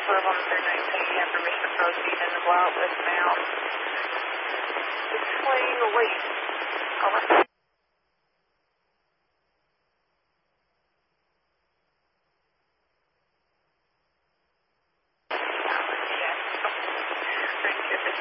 12 on the 319, you have permission to proceed in the blowout westbound between Lee. Over.